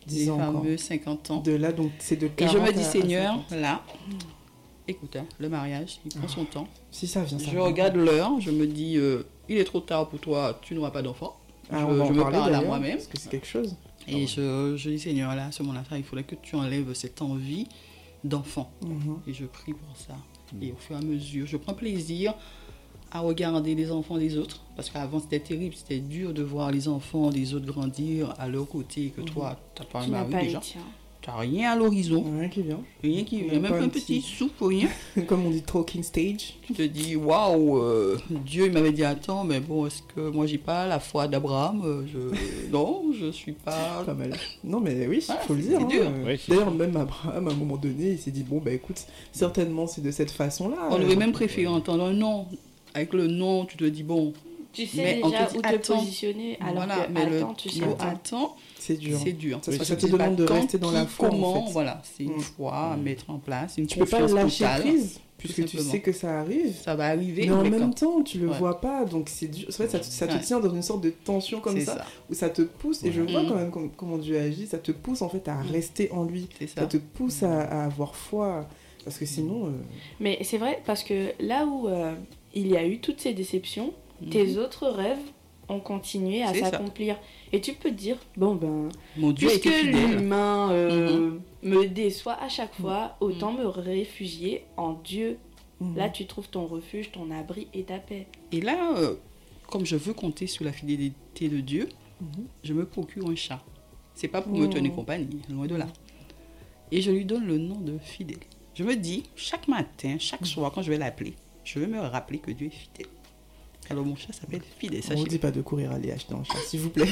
les fameux 50 ans. De là, donc, c'est de 40 Et je me dis, à Seigneur, 50. là, écoute, le mariage, il prend son temps. Si ça vient, ça Je vient. regarde l'heure, je me dis, il est trop tard pour toi, tu n'auras pas d'enfant. Ah, on va en je me parler parle à d'ailleurs, moi-même. parce que c'est quelque chose. Et je dis, Seigneur, là, ce moment-là, il faudrait que tu enlèves cette envie d'enfant. Et je prie pour ça. Et au fur et à mesure, je prends plaisir à regarder les enfants des autres. Parce qu'avant, c'était terrible, c'était dur de voir les enfants des autres grandir à leur côté, que toi, tu n'as pas un Tu n'as mari pas les déjà. tiens. Tu n'as rien à l'horizon. Rien qui vient. Rien qui vient, même pas un un petit petit- souffle, rien. Comme on dit, talking stage. Tu te dis, waouh, Dieu il m'avait dit, attends, mais bon, est-ce que moi j'ai pas la foi d'Abraham Non, je suis pas. Pas mal. Non, mais oui, il Ouais, faut le c'est dire. dur. Ouais, c'est D'ailleurs, même Abraham, à un moment donné, il s'est dit, bon, bah écoute, certainement c'est de cette façon-là. On aurait même préféré entendre un non. Avec le non, tu te dis, bon, Tu sais Mais on déjà te dit, où te attends. positionner, alors voilà, que mais attends, tu sais le pas. attends, C'est dur. c'est dur. Ça, Parce ça que te tu sais demande pas de quand, rester dans la qui, foi, en comment, fait. voilà, c'est une foi à mettre en place, une Tu peux pas confiance lâcher totale. prise, puisque tu simplement. sais que ça arrive. Ça va arriver. Mais en mais même quand- temps, tu le Ouais. vois pas, donc c'est dur. C'est vrai, ça te Ouais. tient dans une sorte de tension comme c'est ça, ça. où ça te pousse, et je vois Mhm. quand même comment Dieu agit, ça te pousse en fait à rester en lui, C'est ça ça. te pousse à avoir foi, parce que sinon, Mais c'est vrai, parce que là où il y a eu toutes ces déceptions, tes autres rêves ont continué à C'est ça. s'accomplir. Et tu peux te dire, bon ben, Mon Dieu puisque était fidèle. l'humain me déçoit à chaque fois, autant me réfugier en Dieu. Là, tu trouves ton refuge, ton abri et ta paix. Et là, comme je veux compter sur la fidélité de Dieu, je me procure un chat. C'est pas pour me tenir compagnie, loin de là. Et je lui donne le nom de fidèle. Je me dis, chaque matin, chaque soir, quand je vais l'appeler, je vais me rappeler que Dieu est fidèle. Alors mon chat s'appelle Fidèle, on ne sachez. dit pas de courir aller acheter un chat, s'il vous plaît.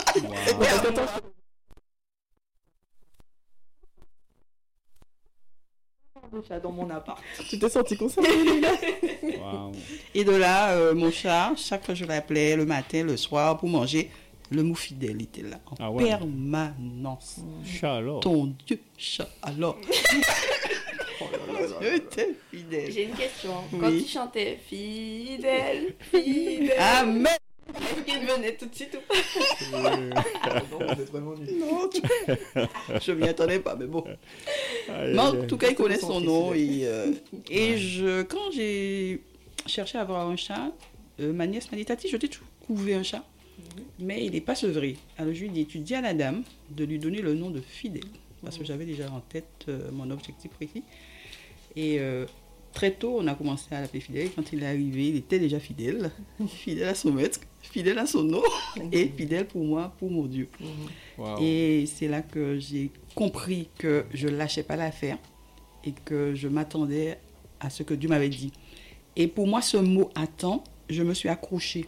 Le chat dans mon appart. Tu t'es senti concerné, Léla? Waouh. Et de là, mon chat, chaque fois que je l'appelais, le matin, le soir, pour manger, le mot fidèle était là, en Ah ouais. permanence. Chat alors. Ton Dieu, chat, alors. Oh là là, Dieu était fidèle. J'ai une question. Oui. Quand tu chantais fidèle, fidèle, Amen. est-ce qu'il venait tout de suite ou pas? Non, vous êtes vraiment nuls. Non, je m'y attendais pas, mais bon. Aïe, Mais aïe, en aïe. tout cas, il connaît son concentré, nom. Fidèle. Quand j'ai cherché à avoir un chat, ma nièce m'a dit, Tati, je t'ai trouvé un chat, mais il n'est pas sevré. Alors je lui ai dit, tu dis à la dame de lui donner le nom de Fidèle, parce que j'avais déjà en tête mon objectif précis. Et très tôt, on a commencé à l'appeler Fidèle. Quand il est arrivé, il était déjà fidèle, fidèle à son maître, fidèle à son nom, et fidèle pour moi, pour mon Dieu. Waouh. Et c'est là que j'ai compris que je ne lâchais pas l'affaire et que je m'attendais à ce que Dieu m'avait dit. Et pour moi, ce mot « attends », je me suis accrochée.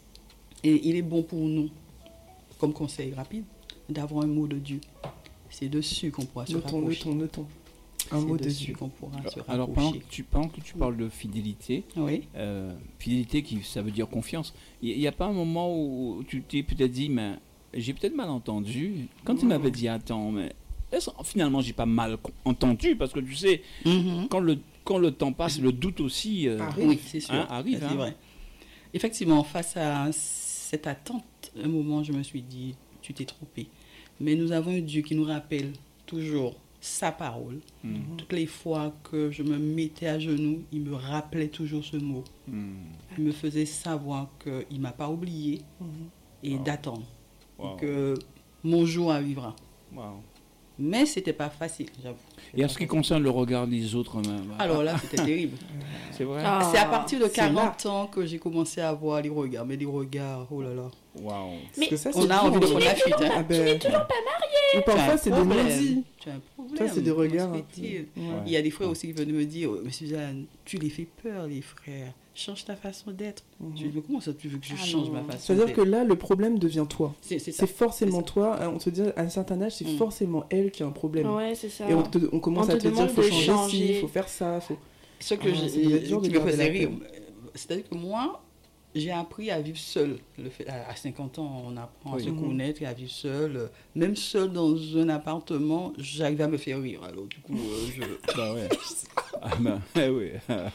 Et il est bon pour nous, comme conseil rapide, d'avoir un mot de Dieu. C'est dessus qu'on pourra se raccrocher. Notons. Un mot C'est de dessus Dieu. qu'on pourra se raccrocher. Alors pendant que tu parles de fidélité, Oui. fidélité ça veut dire confiance. Il n'y a pas un moment où tu t'es peut-être dit, mais j'ai peut-être mal entendu. Quand il m'avait dit attends, mais finalement j'ai pas mal entendu parce que tu sais, quand le temps passe, le doute aussi Arrive. Oui, c'est sûr. arrive. C'est vrai. Effectivement, face à cette attente, un moment, je me suis dit, tu t'es trompé. Mais nous avons un Dieu qui nous rappelle toujours sa parole. Toutes les fois que je me mettais à genoux, il me rappelait toujours ce mot. Il me faisait savoir qu'il ne m'a pas oublié et d'attendre. Wow. Et que mon jour arrivera. Wow. Mais c'était pas facile, j'avoue. Et en ce qui concerne le regard des autres, Alors là, c'était terrible. c'est vrai. Ah. C'est à partir de c'est 40 ans que j'ai commencé à voir les regards. Mais les regards, oh là là. Waouh. Parce que ça, On c'est a dur, envie de hein. prendre la fuite. Hein. Ah ben, ou parfois, c'est des non-dits. Tu as un problème. Ça, c'est des regards Comment un se fait-il? peu. Ouais. Il y a des frères aussi qui venaient me dire, mais Suzanne, tu les fais peur, les frères. Change ta façon d'être. Je dis, mais comment ça, tu veux que je Ah change non. ma façon C'est-à-dire d'être que là, le problème devient toi. C'est ça. C'est forcément C'est ça. toi. On te dit à un certain âge, c'est forcément elle qui a un problème. Ouais, c'est ça. Et on commence On à te te dire, demande il faut de changer changer. ci, il faut faire ça. Faut... Ce que Ah, ça doit être dur de qui me garder faisait la rire, paix. c'est-à-dire que moi, j'ai appris à vivre seul. À 50 ans, on apprend à Oui. se connaître et à vivre seul. Même seul dans un appartement, j'arrivais à me faire rire. Alors, du coup, Bah ouais. Ah ben, oui.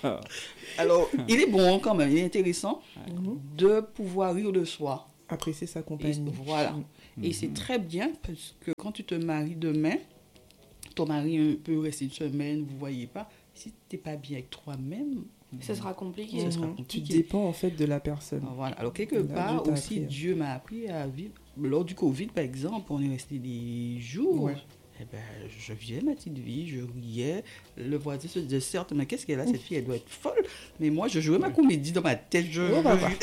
Alors, il est bon quand même, il est intéressant de pouvoir rire de soi. Apprécier sa Et compagnie. voilà. Et c'est très bien parce que quand tu te maries demain, ton mari peut rester une semaine, vous ne voyez pas. Si tu n'es pas bien avec toi-même, Ça sera compliqué. Ça sera Tu compliqué. dépends en fait de la personne. voilà. Alors quelque Dieu part t'a aussi, appris. Dieu m'a appris à vivre. Lors du Covid, par exemple, on est resté des jours. Ouais. Eh ben, je vivais ma petite vie, je riais. Le voisin se disait, certes, mais qu'est-ce qu'elle a, cette fille, elle doit être folle. Mais moi, je jouais ma comédie dans ma tête. On va voir.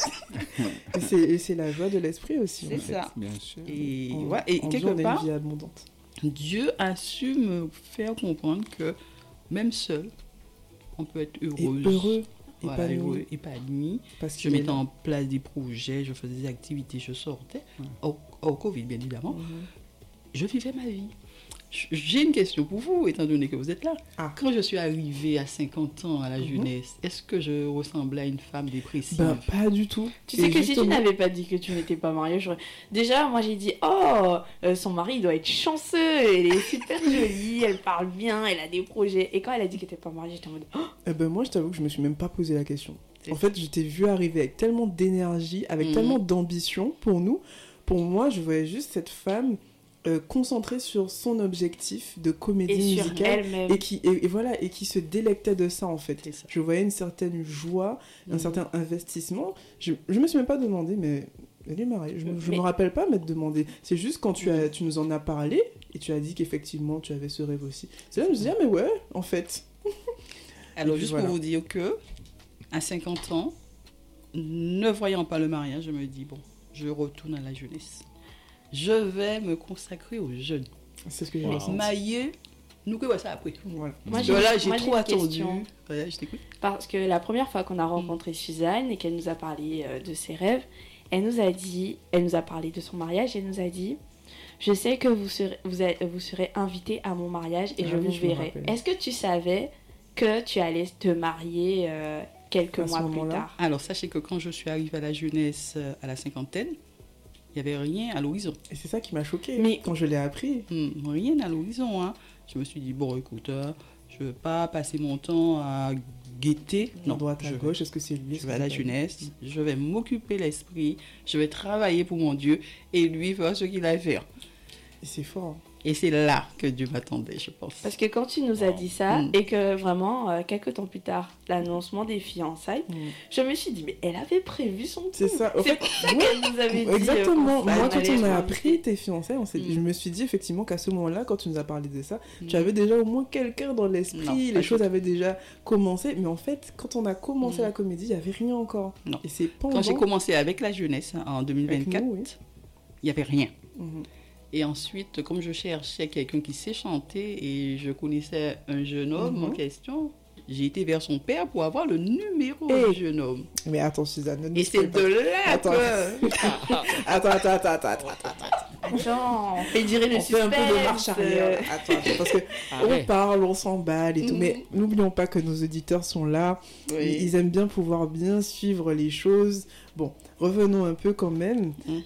Et c'est la joie de l'esprit aussi. C'est en fait. ça. Bien sûr. Et, En- ouais, et en quelque Dieu, on a part, une vie abondante. Dieu a su me faire comprendre que même seul, on peut être Et heureuse. heureux, Voilà, épanoui, heureux, épanoui. parce Je qu'il est mettais là. en place des projets, je faisais des activités, je sortais. Au Covid, bien évidemment. Mhm. Je vivais ma vie. J'ai une question pour vous, étant donné que vous êtes là. Ah. Quand je suis arrivée à 50 ans à la Mhm. jeunesse, est-ce que je ressemblais à une femme dépressive? Ben, pas du tout. Tu sais Et que si tu justement- n'avais pas dit que tu n'étais pas mariée, déjà, moi j'ai dit, oh, son mari il doit être chanceux, elle est super jolie, elle parle bien, elle a des projets. Et quand elle a dit qu'elle n'était pas mariée, j'étais en mode, oh, Eh ben, moi, je t'avoue que je me suis même pas posé la question. C'est En fait, je t'ai vu arriver avec tellement d'énergie, avec Mhm. tellement d'ambition pour nous. Pour moi, je voyais juste cette femme concentrée sur son objectif de comédie et sur musicale. elle-même. Et voilà, et qui se délectait de ça en fait. C'est ça. Je voyais une certaine joie, un Mhm. certain investissement. Je me suis même pas demandé, mais elle est mariée. Je Mais- me rappelle pas m'être demandé. C'est juste quand tu nous en as parlé et tu as dit qu'effectivement tu avais ce rêve aussi. C'est là que je me suis dit, ah mais ouais, en fait. Alors, Et puis juste voilà. pour vous dire que, à 50 ans, ne voyant pas le mariage, je me dis, bon, je retourne à la jeunesse. Je vais me consacrer aux jeunes. C'est ce que j'ai Wow. ressenti. Mailler, nous que ça après. Voilà. Moi, Parce j'ai- que là, j'ai moi, trop une attendu. question. Ouais, je t'écoute. Parce que la première fois qu'on a rencontré Suzanne et qu'elle nous a parlé de ses rêves, elle nous a parlé de son mariage et elle nous a dit, je sais que vous serez invité à mon mariage et Ah je oui, vous je me verrai. rappelle. Est-ce que tu savais que tu allais te marier quelques À ce mois plus moment-là? tard? Alors, sachez que quand je suis arrivée à la jeunesse, à la cinquantaine, il n'y avait rien à l'horizon. Et c'est ça qui m'a choquée Mais- quand je l'ai appris. Rien à l'horizon. Hein. Je me suis dit, bon, écoute, je ne veux pas passer mon temps à guetter. À droite, à je vais- gauche, est-ce que c'est lui Je est-ce vais que à la c'est pas lui jeunesse, je vais m'occuper l'esprit, je vais travailler pour mon Dieu et lui fera ce qu'il a à faire. Et c'est fort. Et c'est là que Dieu m'attendait, je pense. Parce que quand tu nous as dit ça Mm. et que vraiment, quelques temps plus tard, l'annoncement des fiançailles, je me suis dit, mais elle avait prévu son coup. C'est ça. Au C'est fait, pour ça qu'elle nous avait dit. exactement. qu'on Moi, quand allait on a être appris tes fiançailles, Mm. je me suis dit effectivement qu'à ce moment-là, quand tu nous as parlé de ça, Mm. tu avais déjà au moins quelqu'un dans l'esprit, Non, les pas choses du avaient déjà commencé. Mais en fait, quand on a commencé Mm. la comédie, il n'y avait rien encore. Non. Et c'est pendant... Quand j'ai commencé avec la jeunesse hein, en 2024, Avec nous, oui. il n'y avait rien. Mhm. Et ensuite, comme je cherchais quelqu'un qui sait chanter et je connaissais un jeune homme Mhm. en question, j'ai été vers son père pour avoir le numéro Et- du jeune homme. Mais attends, Suzanne, ne nous Et c'est spoil pas. de là Attends. que... Attends. Attends, on fait durer le On suspense. fait un peu de marche arrière. Là. Attends, parce que Arrête. on parle, on s'emballe et tout. Mhm. Mais n'oublions pas que nos auditeurs sont là. Oui. Ils aiment bien pouvoir bien suivre les choses. Bon, revenons un peu quand même. Mhm.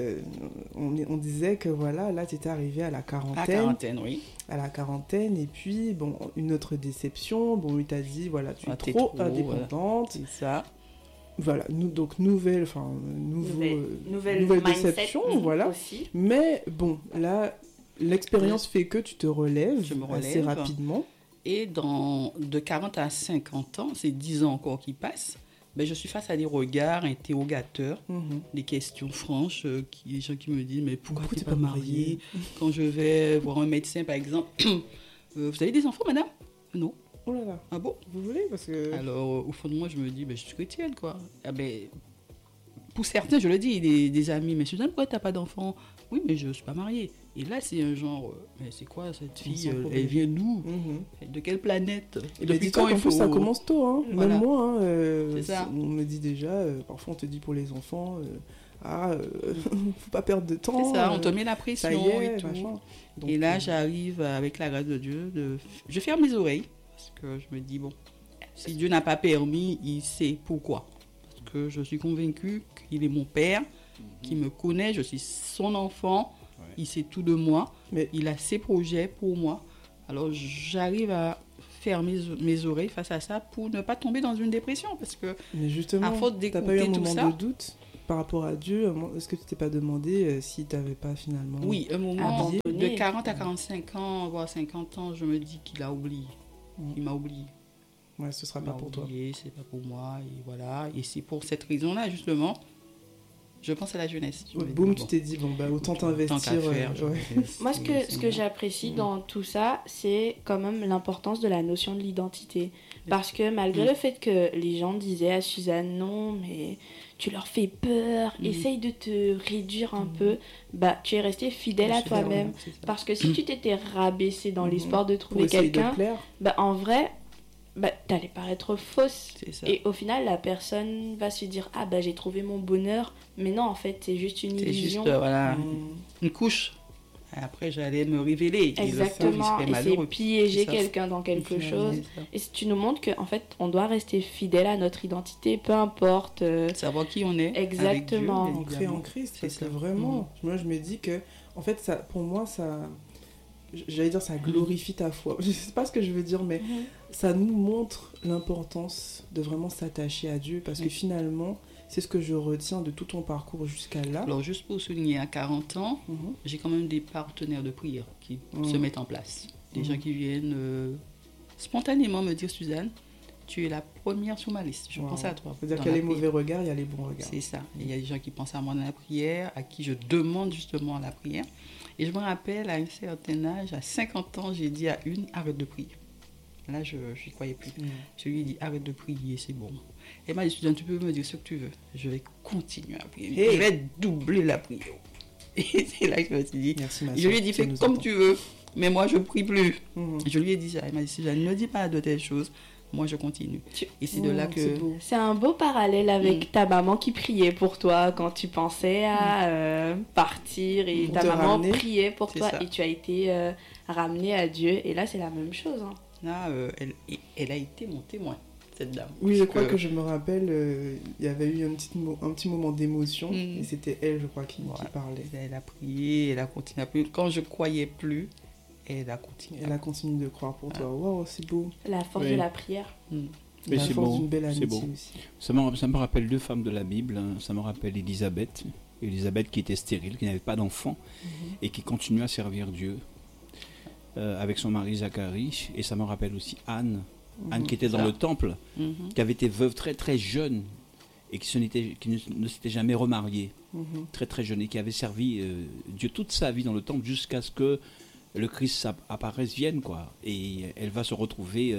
On disait que voilà, là, tu étais arrivé à la La quarantaine. quarantaine, oui. À la quarantaine. Et puis, bon, une autre déception. Bon, il t'a dit, voilà, tu es Ah, t'es trop trop, indépendante. C'est ça. Voilà, donc nouvelle Nouvelle mindset déception, voilà. aussi. Mais bon, là, l'expérience fait que tu te relèves Je me assez relève. rapidement. Et de 40 à 50 ans, c'est 10 ans encore qui passent, ben, je suis face à des regards interrogateurs, Mhm. des questions franches, des gens qui me disent, mais pourquoi tu t'es n'es pas mariée? Quand je vais voir un médecin, par exemple, vous avez des enfants, madame? Non. Oh là là, Ah bon? vous voulez parce que... Alors, au fond de moi, je me dis, ben, je suis chrétienne, quoi. Ah, ben, pour certains, je le dis, des amis, mais Suzanne, pourquoi tu n'as pas d'enfant? Oui, mais je ne suis pas mariée. Et là, c'est un genre, mais c'est quoi cette fille? sans problème. Elle vient d'où? Mhm. De quelle planète? Et ben, Depuis dis-toi quand qu'en il plus, faut... ça commence tôt. Hein. Voilà. Même moi, hein, C'est ça. on me dit déjà, parfois on te dit pour les enfants, faut pas perdre de temps. C'est ça, on te met la pression ça y est, et tout. machin. Donc, Et là, j'arrive avec la grâce de Dieu. Je ferme mes oreilles parce que je me dis, bon, si Dieu n'a pas permis, il sait pourquoi. Parce que je suis convaincue qu'il est mon père, qu'il me connaît, je suis son enfant, il sait tout de moi, Mais- il a ses projets pour moi. Alors, j'arrive à fermer mes oreilles face à ça pour ne pas tomber dans une dépression parce que Mais justement, à force t'as pas eu un d'écouter tout moment ça. de doute par rapport à Dieu, est-ce que tu t'es pas demandé si tu n'avais pas finalement... Oui, un moment abandonné. de 40 à 45 ans, voire 50 ans, je me dis qu'il a oublié. Il m'a oublié. Ouais, ce sera Il pas m'a pour toi. oublié, c'est pas pour moi, et voilà. Et c'est pour cette raison-là, justement, je pense à la jeunesse. Je me dis, Boum, bon, tu t'es dit, bon, bah, autant tant t'investir. qu'à faire, je ouais. vais Moi, ce investir, que j'apprécie dans tout ça, c'est quand même l'importance de la notion de l'identité. Parce que malgré le fait que les gens disaient à Suzanne, non, mais tu leur fais peur, essaye de te réduire un peu, bah, tu es resté fidèle à toi-même. C'est ça. Parce que si tu t'étais rabaissé dans l'espoir de Pour trouver essayer de quelqu'un, plaire. bah, en vrai, bah, t'allais paraître fausse. C'est ça. Et au final, la personne va se dire, ah bah j'ai trouvé mon bonheur. Mais non, en fait, c'est juste une C'est juste, illusion. voilà, Mm. une couche. Après, j'allais me révéler. Et le faire, il Exactement. serait Et c'est malheureux. piéger C'est ça. quelqu'un dans quelque Finalement, chose. C'est ça. Et si tu nous montres qu'en fait, on doit rester fidèle à notre identité, peu importe. Savoir qui on est. Exactement. Avec Dieu, Ancré évidemment. en Christ, C'est parce que ça. vraiment, moi je me dis que, en fait, ça, pour moi, ça, j'allais dire, ça glorifie ta foi. Je sais pas ce que je veux dire, mais ça nous montre l'importance de vraiment s'attacher à Dieu, parce que finalement, c'est ce que je retiens de tout ton parcours jusqu'à là. Alors, juste pour souligner, à 40 ans, Mhm. j'ai quand même des partenaires de prière qui Mhm. se mettent en place. Des Mhm. gens qui viennent spontanément me dire, Suzanne, tu es la première sur ma liste. Je Wow. pense à toi. C'est-à-dire dans qu'il y a la les prière. mauvais regards, il y a les bons regards. C'est ça. Et il y a des gens qui pensent à moi dans la prière, à qui je demande justement la prière. Et je me rappelle, à un certain âge, à 50 ans, j'ai dit à une, arrête de prier. Là, je n'y croyais plus. Mhm. Je lui ai dit, arrête de prier, c'est bon. Elle m'a dit, Suzanne, tu peux me dire ce que tu veux. Je vais continuer à prier. Hey. Je vais doubler la prière. Et c'est là que je me suis dit, Merci, ma je soeur, lui ai dit, ça fais nous comme entend. tu veux, mais moi, je ne prie plus. Mhm. Je lui ai dit ça. Elle m'a dit, Suzanne, ne dis pas de telles choses. Moi, je continue. Et c'est de là Mhm, que... c'est beau. C'est un beau parallèle avec ta maman qui priait pour toi quand tu pensais à partir et Pour ta te maman ramener. priait pour C'est toi ça. et tu as été ramené à Dieu. Et là, c'est la même chose. Hein. Là, elle a été mon témoin, cette dame. Oui, je crois Parce que je me rappelle, il y avait eu un petit moment d'émotion, Mhm. et c'était elle, je crois, qui Voilà. parlait. Elle a prié, elle a continué à prier. Quand je croyais plus, elle a continué. Elle a continué de croire pour toi. Waouh, c'est beau. La force Oui. de la prière. Mm. Mais La c'est force beau, d'une belle c'est amitié beau. aussi. Ça me rappelle deux femmes de la Bible. Hein. Ça me rappelle Élisabeth. Élisabeth qui était stérile, qui n'avait pas d'enfant et qui continue à servir Dieu avec son mari Zacharie. Et ça me rappelle aussi Anne. Anne qui était dans Ça. le temple, Mhm. qui avait été veuve très très jeune et qui ne s'était jamais remariée, Mhm. très très jeune, et qui avait servi Dieu toute sa vie dans le temple jusqu'à ce que le Christ apparaisse, vienne, quoi. Et elle va se retrouver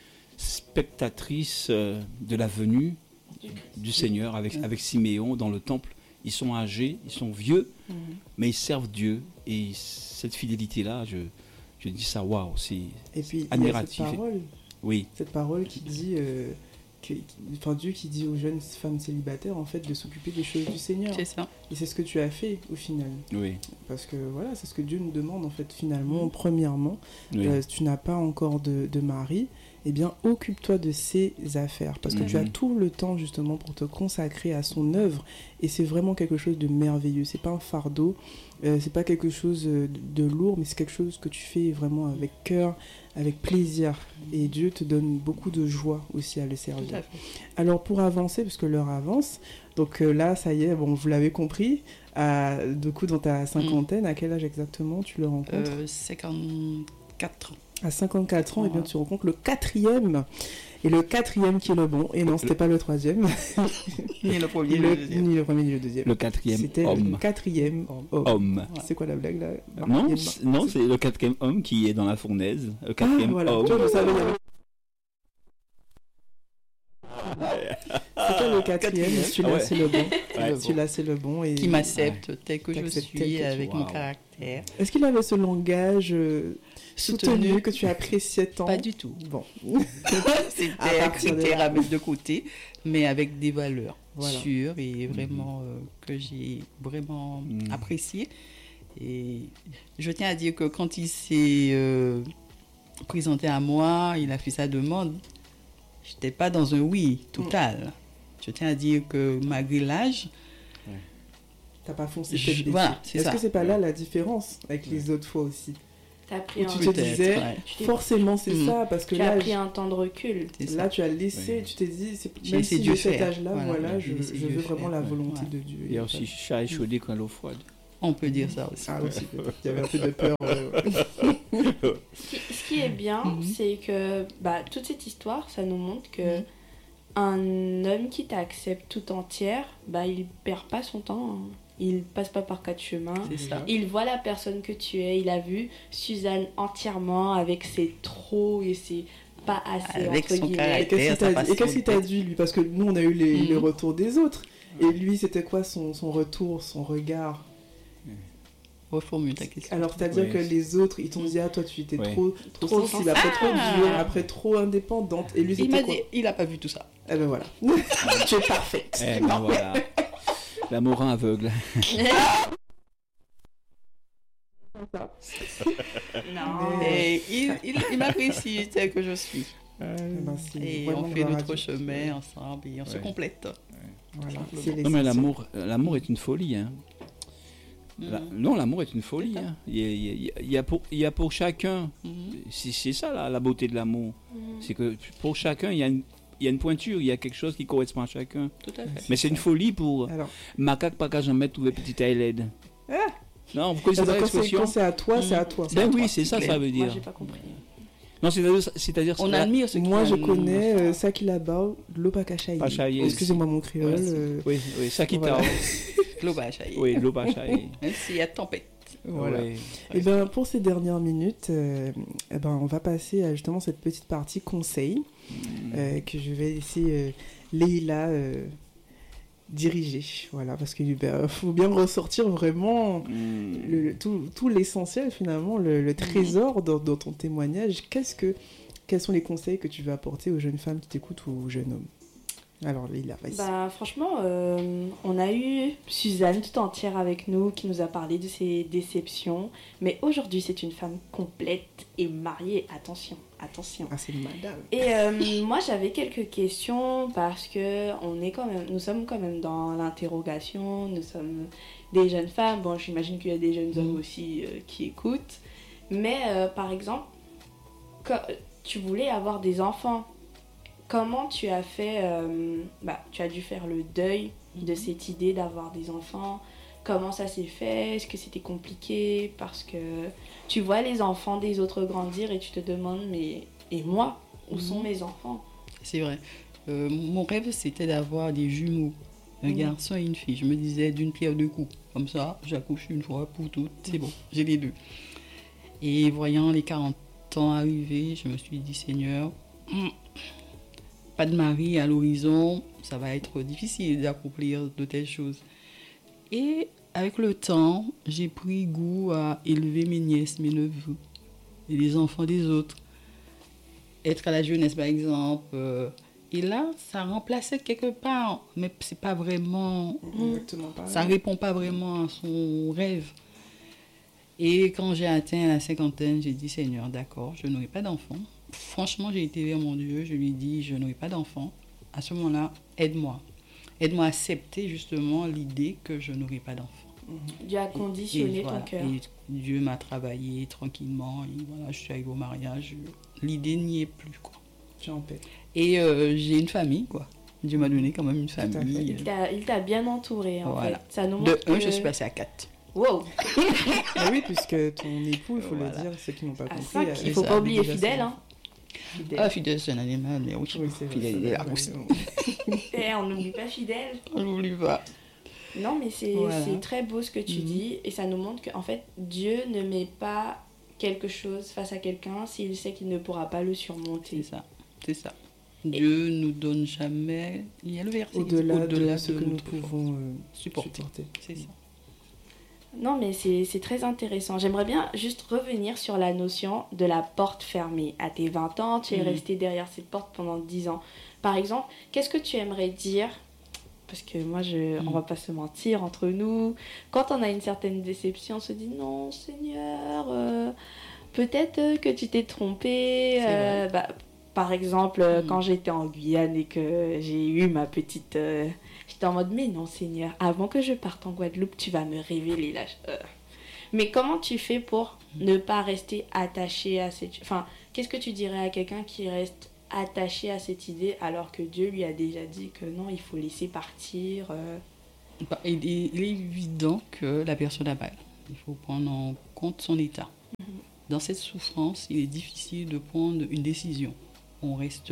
spectatrice de la venue du Seigneur avec Siméon dans le temple. Ils sont âgés, ils sont vieux, Mhm. mais ils servent Dieu. Et cette fidélité-là, je dis ça, waouh, c'est Et puis, il y a cette admiratif. parole. Oui, Cette parole qui dit, enfin Dieu qui dit aux jeunes femmes célibataires en fait de s'occuper des choses du Seigneur. C'est ça. Et c'est ce que tu as fait au final, oui, parce que voilà, c'est ce que Dieu nous demande en fait finalement. Premièrement, oui. tu n'as pas encore de mari, eh bien occupe-toi de ses affaires, parce que tu as Mhm. tout le temps justement pour te consacrer à son œuvre, et c'est vraiment quelque chose de merveilleux. C'est pas un fardeau, c'est pas quelque chose de lourd, mais c'est quelque chose que tu fais vraiment avec cœur, avec plaisir, et Dieu te donne beaucoup de joie aussi à le Tout servir. à fait. Alors pour avancer, parce que l'heure avance, donc là ça y est, bon vous l'avez compris, du coup dans ta cinquantaine, à quel âge exactement tu le rencontres 54 ans. À 54 ans, eh bien, Ouais. tu rencontres le quatrième. Et le quatrième qui est le bon. Et non, c'était pas le troisième. Ni le premier, Ni ni le, le deuxième. ni le premier, ni le deuxième. Le quatrième C'était le homme. quatrième homme. Homme. C'est quoi la blague là Non, Il y a une non, c'est le quatrième homme qui est dans la fournaise. Le Ah, quatrième voilà. homme. Tu vois, je savais, il y avait- C'était le quatrième, et celui-là Ah ouais. c'est le bon. Ouais. Celui-là c'est le bon. Et... Qui m'accepte tel que je T'acceptes tel suis, que tu avec mon Wow. caractère. Est-ce qu'il avait ce langage soutenu que tu appréciais tant Pas du tout. Bon. C'était À partir de critère là. à mettre de côté, mais avec des valeurs Voilà. sûres et vraiment que j'ai vraiment Mhm. appréciées. Et je tiens à dire que quand il s'est présenté à moi, il a fait sa demande, je n'étais pas dans un oui total. Je tiens à dire que malgré l'âge, T'as pas foncé Je- tête baissée. voilà, c'est Est-ce ça. que c'est pas là la différence avec les autres fois aussi? T'as Où pris, tu un... te Peut-être, disais, ouais. forcément c'est ça, parce que tu as là, pris un temps de recul. C'est là ça. tu as laissé, Ouais. tu t'es dit, J'ai même laissé si Dieu j'ai cet faire. âge-là, Voilà, voilà, j'ai je laissé veux Dieu vraiment faire, la ouais. volonté Ouais. de Dieu. Il y a aussi chat échaudé quand l'eau froide. On peut dire ça aussi. Ah aussi, il y avait un peu de peur. Ce qui est bien, c'est que toute cette histoire, ça nous montre que un homme qui t'accepte tout entière, il perd pas son temps. Hein. Il passe pas par quatre chemins. C'est ça. Il voit la personne que tu es. Il a vu Suzanne entièrement avec ses trop et ses pas assez, Avec entre son guillemets. Et qu'est-ce qu'il t'a dit, lui? Parce que nous, on a eu les retours des autres. Et lui, c'était quoi son retour, son regard? Reformule ta question. Alors, c'est-à-dire Oui. que les autres, ils t'ont dit, ah, toi, tu étais Oui. trop sensible, après trop dure, après trop indépendante. Et lui, Il c'était m'a quoi? dit, il a pas vu tout ça. Eh ben voilà. Tu es parfaite. Eh ben voilà. L'amour aveugle. Non. Et il m'apprécie tel que je suis. Eh ben, c'est Et vraiment on fait le notre paradis. chemin ensemble et on se Ouais. complète. Voilà, Simplement. c'est Non mais l'essentiel. l'amour est une folie. Hein. Non, l'amour est une folie. Hein. Il y a pour chacun, c'est ça la beauté de l'amour. C'est que pour chacun, il y a une pointure, il y a quelque chose qui correspond à chacun. Tout à fait. Mais c'est une folie pour Alors, macaque pas qu'à jamais trouver petite taille laide. Ah. Non, vous connaissez pas l'expression? quand c'est à toi, c'est à toi. Ben oui, c'est ça, clair. ça veut Moi, dire. j'ai pas compris. Non, c'est-à-dire On admire ce Moi, qui je nous- connais ça qui là-bas, l'eau pas cachaillée. Pachaillé. Excusez-moi mon créole. Oui, ça qui Voilà. t'a. Global, ça y est. Oui, l'eau pachaillé. Même s'il y a tempête. Voilà. Ouais. Et ben pour ces dernières minutes, on va passer à justement cette petite partie conseil que je vais laisser Leïla diriger. Voilà, parce qu'il faut bien ressortir vraiment tout l'essentiel finalement, le trésor dans ton témoignage. Quels sont les conseils que tu veux apporter aux jeunes femmes qui t'écoutent ou aux jeunes hommes? Alors Leïla, vas-y. Franchement, on a eu Suzanne tout entière avec nous qui nous a parlé de ses déceptions. Mais aujourd'hui, c'est une femme complète et mariée. Attention. Ah, c'est madame. Et moi, j'avais quelques questions parce que nous sommes quand même dans l'interrogation. Nous sommes des jeunes femmes. Bon, j'imagine qu'il y a des jeunes hommes aussi qui écoutent. Mais par exemple, tu voulais avoir des enfants. Comment tu as fait, tu as dû faire le deuil de cette idée d'avoir des enfants. Comment ça s'est fait? Est-ce que c'était compliqué? Parce que tu vois les enfants des autres grandir et tu te demandes, mais et moi, où sont mes enfants? C'est vrai. Mon rêve, c'était d'avoir des jumeaux, un garçon et une fille. Je me disais d'une pierre deux coups. Comme ça, j'accouche une fois pour toutes. C'est bon, j'ai les deux. Et voyant les 40 ans arriver, je me suis dit, Seigneur, pas de mari à l'horizon, ça va être difficile d'accomplir de telles choses. Et avec le temps, j'ai pris goût à élever mes nièces, mes neveux et les enfants des autres. Être à la jeunesse, par exemple. Et là, ça remplaçait quelque part, mais c'est pas vraiment. Exactement pareil. Ça répond pas vraiment à son rêve. Et quand j'ai atteint la cinquantaine, j'ai dit, Seigneur, d'accord, je n'aurai pas d'enfant. Franchement, j'ai été vers mon Dieu, je lui ai dit, je n'aurai pas d'enfant. À ce moment-là, aide-moi. Aide-moi à accepter justement l'idée que je n'aurai pas d'enfant. Dieu a conditionné voilà. ton cœur. Et Dieu m'a travaillé tranquillement. Et voilà, je suis arrivée au mariage. L'idée n'y est plus, quoi. Tu es en paix. Et j'ai une famille, quoi. Dieu m'a donné quand même une à famille. Il t'a bien entouré, en Voilà. fait. Ça nous De montre 1, que- je suis passée à 4. Wow. Ah oui, puisque ton époux, il faut Voilà. le dire, ceux qui n'ont pas À compris. 5, c'est il faut ça, pas oublier déjà, fidèle. c'est- Hein. Fidèle. Ah, fidèle, c'est un animal, mais oui. Oui, c'est vrai, Fidèle, c'est il est vrai, là ouais, aussi. Et on n'oublie pas fidèle. Je n'oublie pas. Non, mais c'est Voilà. c'est très beau ce que tu dis. Et ça nous montre qu'en fait, Dieu ne met pas quelque chose face à quelqu'un s'il sait qu'il ne pourra pas le surmonter. C'est ça. C'est ça. Dieu nous donne jamais. Il y a le verset. Au-delà de ce que nous notre pouvons supporter. supporter. C'est ça. Non, mais c'est très intéressant. J'aimerais bien juste revenir sur la notion de la porte fermée. À tes 20 ans, tu es resté derrière cette porte pendant 10 ans. Par exemple, qu'est-ce que tu aimerais dire? Parce que moi, on va pas se mentir entre nous. Quand on a une certaine déception, on se dit non, Seigneur, peut-être que tu t'es trompé. C'est vrai. Par exemple, quand j'étais en Guyane et que j'ai eu ma petite... j'étais en mode, mais non, Seigneur, avant que je parte en Guadeloupe, tu vas me révéler là. Mais comment tu fais pour ne pas rester attaché à cette... Enfin, qu'est-ce que tu dirais à quelqu'un qui reste attaché à cette idée alors que Dieu lui a déjà dit que non, il faut laisser partir Bah, il est évident que la personne a mal. Il faut prendre en compte son état. Dans cette souffrance, il est difficile de prendre une décision. On reste,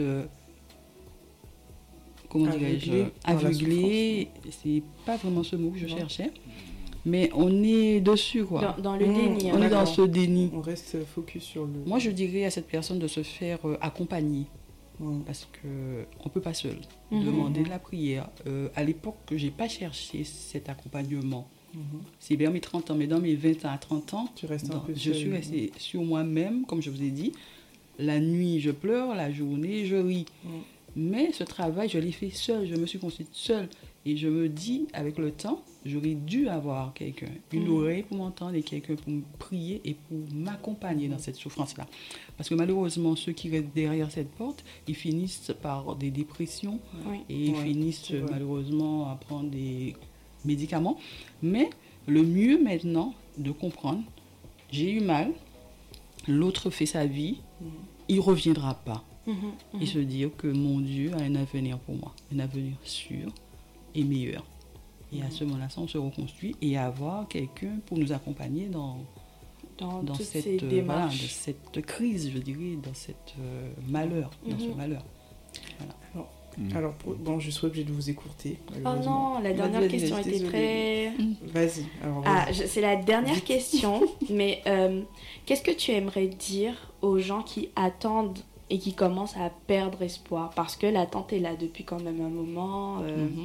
comment dirais-je, aveuglé. C'est pas vraiment ce mot que je cherchais. Mais on est dessus, quoi. Dans le déni. On est dans ce déni. On reste focus sur le... Moi, je dirais à cette personne de se faire accompagner. Parce qu'on ne peut pas seul. Demander de la prière. À l'époque, je n'ai pas cherché cet accompagnement. C'est vers mes 30 ans, mais dans mes 20 ans à 30 ans, tu restes un peu je suis restée sur moi-même, comme je vous ai dit. La nuit, je pleure, la journée, je ris. Mais ce travail, je l'ai fait seul, je me suis construite seule. Et je me dis, avec le temps, j'aurais dû avoir quelqu'un, une oreille pour m'entendre et quelqu'un pour me prier et pour m'accompagner dans cette souffrance-là. Parce que malheureusement, ceux qui restent derrière cette porte, ils finissent par des dépressions et ils finissent malheureusement à prendre des médicaments. Mais le mieux maintenant de comprendre, j'ai eu mal, l'autre fait sa vie, il ne reviendra pas. Et se dire que mon Dieu a un avenir pour moi, un avenir sûr et meilleur. Et à ce moment-là, on se reconstruit et avoir quelqu'un pour nous accompagner dans cette, de cette crise, je dirais, dans cette malheur, dans ce malheur. Voilà. Alors, bon, je suis obligée de vous écourter. Oh non, la dernière question était très... Vas-y. C'est la dernière question, mais qu'est-ce que tu aimerais dire aux gens qui attendent et qui commencent à perdre espoir? Parce que l'attente est là depuis quand même un moment.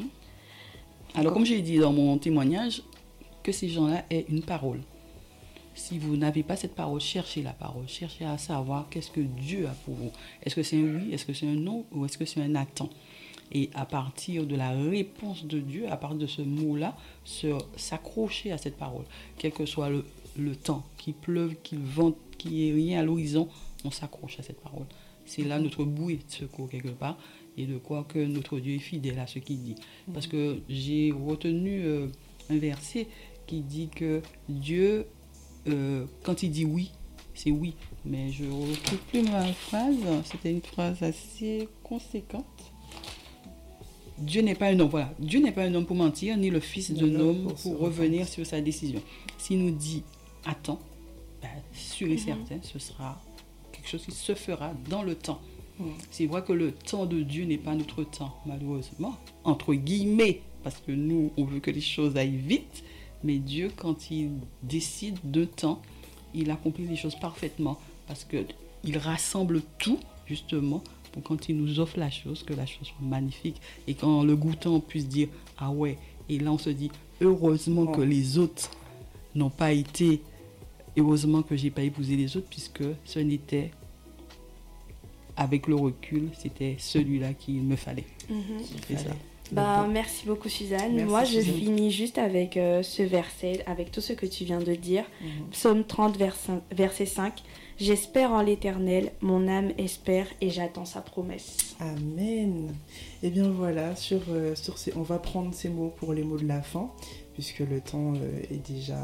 Alors, comme j'ai dit dans mon témoignage, que ces gens-là aient une parole. Si vous n'avez pas cette parole, cherchez la parole. Cherchez à savoir qu'est-ce que Dieu a pour vous. Est-ce que c'est un oui, est-ce que c'est un non ou est-ce que c'est un attends? Et à partir de la réponse de Dieu, à partir de ce mot-là, s'accrocher à cette parole. Quel que soit le temps, qu'il pleuve, qu'il vente, qu'il n'y ait rien à l'horizon, on s'accroche à cette parole. C'est là notre bouée de secours quelque part. Et de quoi que notre Dieu est fidèle à ce qu'il dit. Parce que j'ai retenu un verset qui dit que Dieu, quand il dit oui, c'est oui. Mais je ne retrouve plus ma phrase. C'était une phrase assez conséquente. Dieu n'est pas un homme, voilà. Dieu n'est pas un homme pour mentir, ni le fils d'un homme pour revenir sur sa décision. S'il nous dit attends, sûr et certain, ce sera quelque chose qui se fera dans le temps. C'est vrai que le temps de Dieu n'est pas notre temps, malheureusement, entre guillemets, parce que nous, on veut que les choses aillent vite, mais Dieu, quand il décide de temps, il accomplit les choses parfaitement, parce qu'il rassemble tout, justement, pour quand il nous offre la chose, que la chose soit magnifique, et quand le goûtant, on puisse dire, ah ouais, et là on se dit, heureusement que les autres n'ont pas été, heureusement que j'ai pas épousé les autres, puisque ce n'était... Avec le recul, c'était celui-là qu'il me fallait. C'est ça. Merci beaucoup, Suzanne. Moi, je finis juste avec ce verset, avec tout ce que tu viens de dire. Psaume 30, verset 5. « J'espère en l'Éternel, mon âme espère et j'attends sa promesse. » Amen. Et bien voilà, on va prendre ces mots pour les mots de la fin, puisque le temps est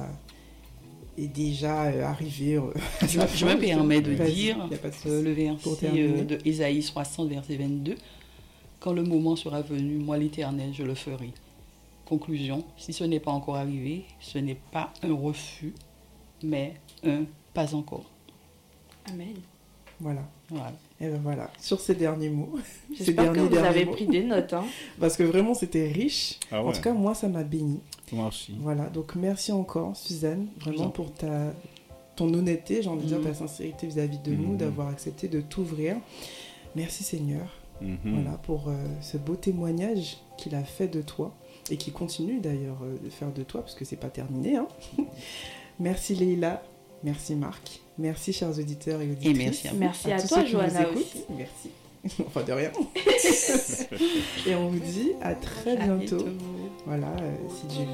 déjà arrivé. Je me permets de dire le verset de Ésaïe 60, verset 22. « Quand le moment sera venu, moi l'Éternel, je le ferai. » Conclusion, si ce n'est pas encore arrivé, ce n'est pas un refus, mais un pas encore. Amen. Voilà. Et bien voilà, sur ces derniers mots. J'espère que vous avez pris des notes. Parce que vraiment, c'était riche. Ah ouais. En tout cas, moi, ça m'a béni. Moi aussi. Voilà, donc merci encore, Suzanne, vraiment pour ton honnêteté, j'ai envie de dire ta sincérité vis-à-vis de nous, d'avoir accepté de t'ouvrir. Merci Seigneur, voilà, pour ce beau témoignage qu'il a fait de toi et qui continue d'ailleurs de faire de toi, parce que c'est pas terminé. Merci Leïla, merci Marc, merci chers auditeurs et auditrices. Et merci à toi, Johanna aussi. Merci. Enfin, de rien. Et on vous dit à très bientôt. Voilà, si Dieu